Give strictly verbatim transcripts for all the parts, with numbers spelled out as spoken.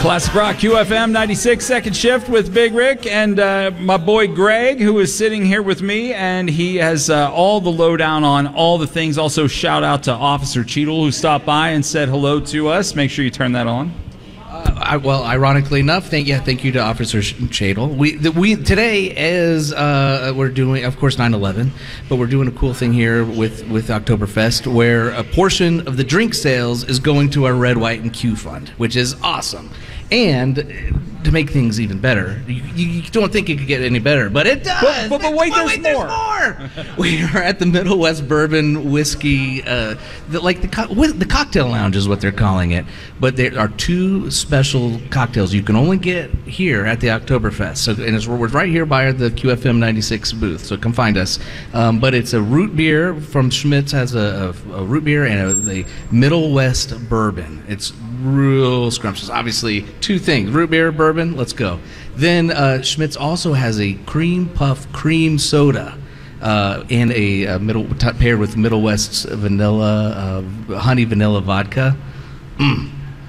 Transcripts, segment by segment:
Classic Rock Q F M ninety-six, second shift with Big Rick and uh, my boy Greg, who is sitting here with me, and he has uh, all the lowdown on all the things. Also, shout out to Officer Cheadle, who stopped by and said hello to us. Make sure you turn that on. Uh, I, well, ironically enough, thank yeah, thank you to Officer Cheadle. We the, we today is uh, we're doing, of course, nine eleven, but we're doing a cool thing here with with Oktoberfest, where a portion of the drink sales is going to our Red, White, and Q Fund, which is awesome. And to make things even better, you, you don't think it could get any better, but it does. But, but, but wait, but there's wait, more. there's more. We are at the Middle West Bourbon Whiskey, uh, the, like the co- the cocktail lounge is what they're calling it. But there are two special cocktails you can only get here at the Oktoberfest. So, and it's, we're right here by the Q F M ninety-six booth. So come find us. Um, but it's a root beer from Schmitz, has a, a, a root beer and a, the Middle West Bourbon. It's real scrumptious. Obviously, two things: root beer, bourbon. Let's go. Then uh, Schmitz also has a cream puff cream soda uh, and a, a middle t- paired with Middle West's vanilla uh, honey vanilla vodka. Mm.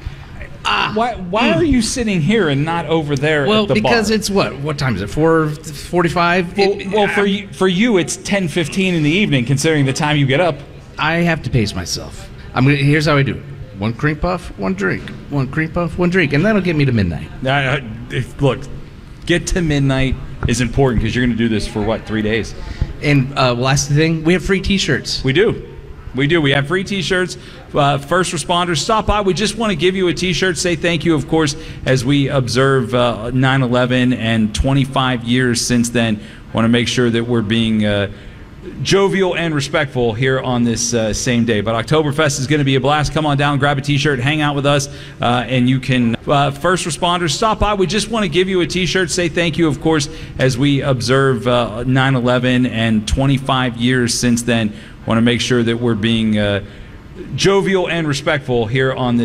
Ah, why why mm. are you sitting here and not over there? Well, at the because bar? it's what? What time is it? Four forty-five. Well, well for you, for you, it's ten fifteen in the evening, considering the time you get up. I have to pace myself. I'm gonna, here's how I do it. One cream puff, one drink. One cream puff, one drink. And that'll get me to midnight. Uh, if, look, get to midnight is important because you're going to do this for, what, three days? And uh, last thing, we have free T-shirts. We do. We do. We have free T-shirts. Uh, first responders, stop by. We just want to give you a T-shirt. Say thank you, of course, as we observe uh, nine eleven and twenty-five years since then. Want to make sure that we're being Uh, jovial and respectful here on this uh, same day. But Oktoberfest is going to be a blast. Come on down, grab a T-shirt, hang out with us, uh, and you can, uh, first responders, stop by. We just want to give you a T-shirt. Say thank you, of course, as we observe uh, nine eleven and twenty-five years since then. Want to make sure that we're being uh, jovial and respectful here on this